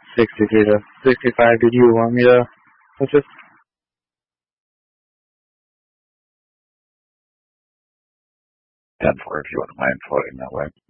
63 to 65. Did you want me to assist? 10-4 if you wouldn't mind floating that way.